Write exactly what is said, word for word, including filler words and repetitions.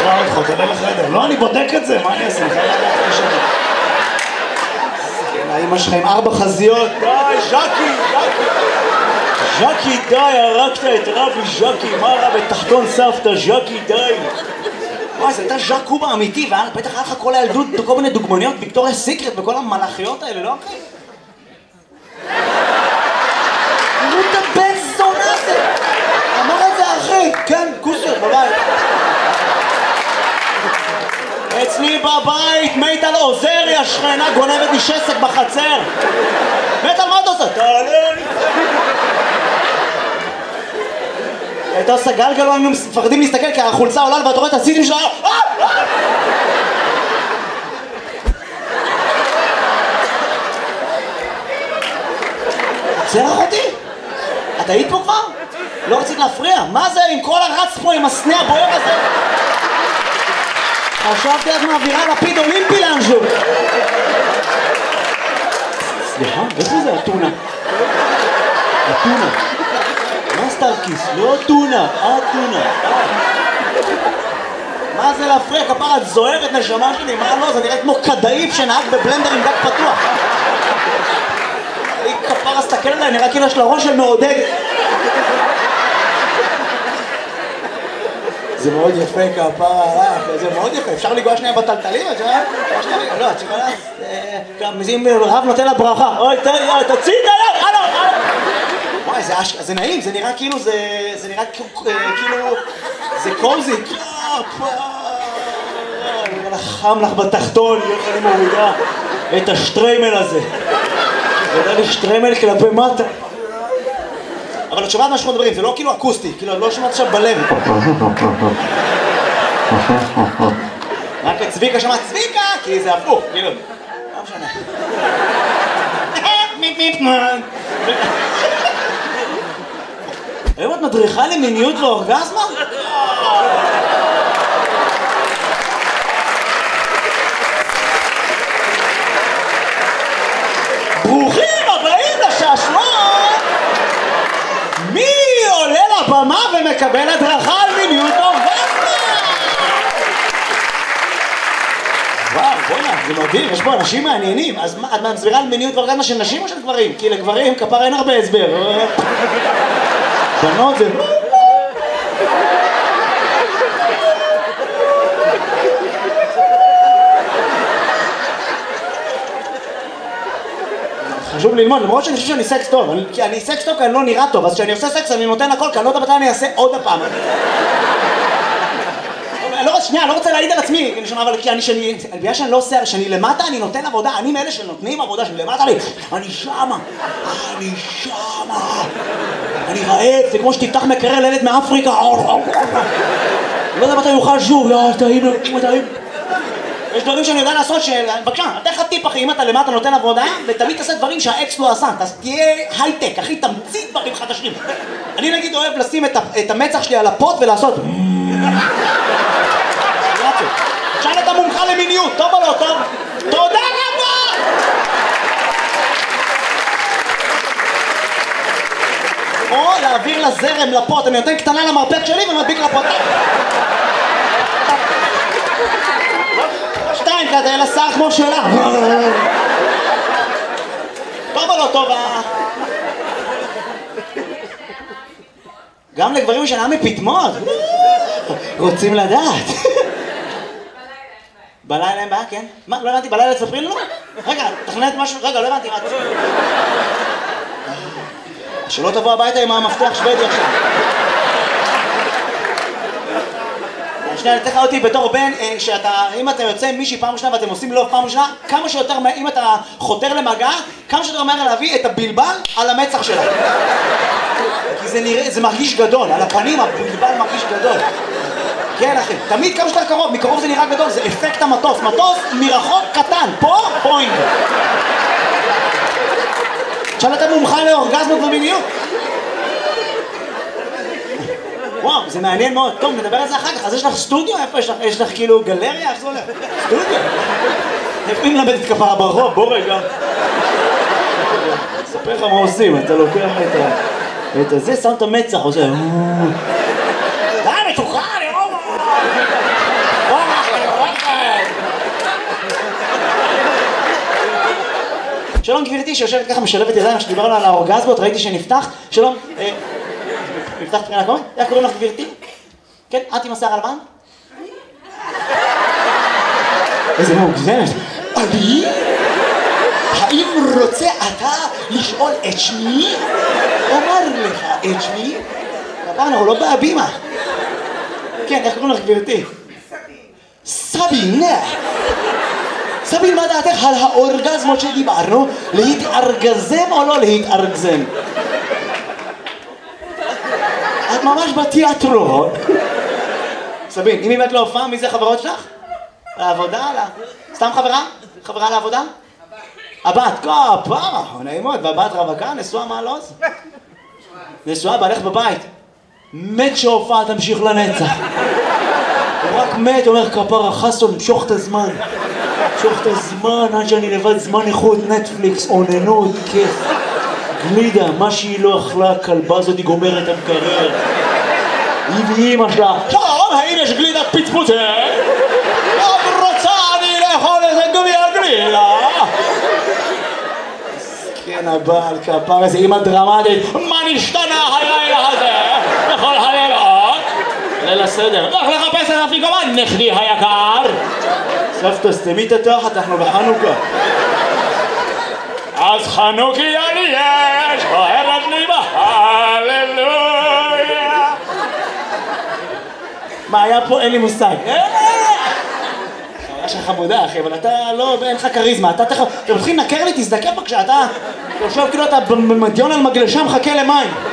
מכירה אותך, תעלה לחדר. לא, אני בודק את זה, מה אני אעשה? אני חייב לדעת כשאני. האמא שלך עם ארבע חזיות. די, ז'קי, ז'קי. ז'קי, די, הרגת את רבי ז'קי. מה רע בתחתון סבתא, ז'קי, די. וואי, זה הייתה ז'ק קובה אמיתי, ובטח היה לך כל הילדות, כל מיני דוגמניות, ויקטוריה סיקרט וכל המלאכיות האלה, לא אחי? תראו את הבן זונה הזה! אמר את זה אחי, כן, כוסיות בבית. אצלי בבית, מיטל עוזריה, שכנה גונבת לי שסק בחצר. מיטל, מה אתה עושה? תעלה לי. הייתה עושה גלגלו, היינו מפחדים להסתכל כי החולצה עולה ואתה רואה את הסיטים שלה. צרח אותי? את היית פה כבר? לא רצית להפריע? מה זה עם כל הרץ פה עם הסנה הבוער הזה? חשבתי איך מעבירה לפיד אולימפי לאנשהו. סליחה, איפה זה אתונה? אתונה. מה סטארקיס? לא אתונה, אתונה. מה זה להפריע? כפרה, את זוהרת נשמה שלי, מה לא? זה נראה כמו קדאיף שנהג בבלנדר עם דק פתוח. היא כפרה, סתכל עליי, נראה כאילו יש לה ראש של מעודד. זה מאוד יפה כפרה, זה מאוד יפה, אפשר לגוע שנייה בטלטלים? את שומעת? לא, את שומעת? גם מזים רב נותן לה ברכה. אוי, תוציא את היד, הלו, הלו. וואי, זה נעים, זה נראה כאילו, זה נראה כאילו, זה קוזי. חם לך בתחתון, איך אני מורידה את השטריימל הזה. זה יודע לי שטריימל כלפי מטה. אבל את שומעת מה שאנחנו מדברים, זה לא כאילו אקוסטי, כאילו לא שומעת עכשיו בלב. רק את צביקה שמעת צביקה, כי זה הפוך, כאילו. לא משנה. היום את מדריכה למיניות ואורגזמה? ברוכים הבאים לשעשועון! מי עולה לבמה ומקבל הדרכה על מיניות ואורגזמה? וואו, בוא'נה, זה מדהים, יש פה אנשים מעניינים. אז את מסבירה על מיניות ואורגזמה של נשים או של גברים? כי לגברים כפר אין הרבה הסבר. בנות זה... חשוב ללמוד, למרות שאני חושב שאני סקס טוב, כי אני סקס טוב כי אני לא נראה טוב, אז כשאני עושה סקס אני נותן הכל, כי אני לא יודע מתי אני אעשה עוד הפעם. שנייה, אני לא רוצה להעיד על עצמי, אבל כי אני, בגלל שאני לא עושה, שאני למטה אני נותן עבודה, אני מאלה שנותנים עבודה, שאני למטה לי, אני שמה, אני שמה, אני רעב, זה כמו שתפתח מקרר לילד מאפריקה, לא יודע מתי יוכל שוב, לא, טעים, טעים. יש דברים שאני יודע לעשות של... בבקשה, אתה לך טיפ אחי, אם אתה למטה נותן עבודה ותמיד תעשה דברים שהאקס לא עשה, תהיה הייטק, אחי, תמציא דברים חדשים. אני נגיד אוהב לשים את המצח שלי על הפוט ולעשות... שאל את המומחה למיניות, טוב או לא טוב? תודה רבה! או להעביר לזרם לפוט, אני נותן קטנה למרפק שלי ומדביק לפוט. שתיים כזה, אלא שר כמו שלה. טוב או לא טוב? גם לגברים שנה מפתמות. רוצים לדעת. בלילה אין בעיה, כן? מה? לא הבנתי, בלילה תספרי לנו? רגע, תכנת משהו, רגע, לא הבנתי, מה? שלא תבוא הביתה עם המפתח שוודי עכשיו. שנייה, אני אתן לך אותי בתור בן, שאתה, אם אתה יוצא עם מישהי פעם ראשונה ואתם עושים לו פעם ראשונה, כמה שיותר, אם אתה חותר למגע, כמה שיותר מהר להביא את הבלבל על המצח שלה. כי זה נראה, זה מרגיש גדול, על הפנים הבלבל מרגיש גדול. כן אחי, תמיד כמה שיותר קרוב, מקרוב זה נראה גדול, זה אפקט המטוס, מטוס מרחוק קטן, פה פוינט. עכשיו אתה מומחה לאורגזמות ומיניות. וואו, זה מעניין מאוד. טוב, נדבר על זה אחר כך. אז יש לך סטודיו? איפה יש לך? יש לך כאילו גלריה? איך זה הולך? סטודיו? איפה אם למדת כפרה ברחוב? בוא רגע. אספר לך מה עושים, אתה לוקח את הזה, שם את המצח, עושה... די, מתוחה, אני רואה! שלום גברתי שיושבת ככה משלבת ידיים שדיברנו על האורגזמות, ראיתי שנפתח. שלום, נפתח תקנה קומית? איך קוראים לך גברתי? כן, את עם השיער הלבן? איזה מוגזמת. אני? האם רוצה אתה לשאול את שמי? אומר לך את שמי? אבל אנחנו לא בהבימה. כן, איך קוראים לך גברתי? סבין. סבין, מה דעתך על האורגזמות שדיברנו? להתארגזם או לא להתארגזם? את ממש בתיאטרון. סבין, אם באמת לא הופעה, מי זה חברות שלך? לעבודה? סתם חברה? חברה לעבודה? הבת, כפרה, נעימות, והבת רווקה, נשואה מעלוז? נשואה, בעלך בבית. מת שהופעה תמשיך לנצח. הוא רק מת, אומר כפרה, חסון, משוך את הזמן. משוך את הזמן, עד שאני לבד זמן איכות, נטפליקס, עוננות, כיף. גלידה, מה שהיא לא אכלה, כלבה הזאת היא גומרת את המקרר. היא ואימא שלה. שלום, האם יש גלידת פצפוצה? עוד רוצה אני לאכול איזה גביע גלידה. כן, הבעל כפר איזה אימא דרמטית. מה נשתנה הלילה הזה? בכל הלילות? ליל הסדר. לך לחפש את אפיקומן, נכדי היקר. סבתא, סתמי את התחת, אנחנו בחנוכה. אז חנוכיה לי יש, אוהבת לי בהללויה. מה היה פה? אין לי מושג. חוויה של חמודה, אחי, אבל אתה לא, אין לך כריזמה. אתה מתחיל לנקר לי, תזדקף בבקשה, אתה יושב כאילו אתה במדיון על מגלשה מחכה למים.